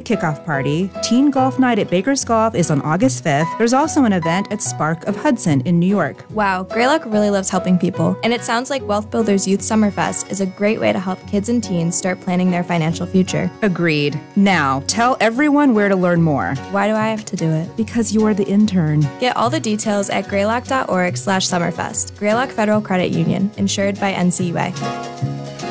kickoff party. Teen Golf Night at Baker's Golf is on August 5th. There's also an event at Spark of Hudson in New York. Wow, Greylock really loves helping people. And it sounds like Wealth Builders Youth Summerfest is a great way to help kids and teens start planning their financial future. Agreed. Now, tell everyone where to learn more. Why do I have to do it? Because you're the intern. Get all the details at greylock.org/summerfest. Greylock Federal Credit Union, insured by NCUA.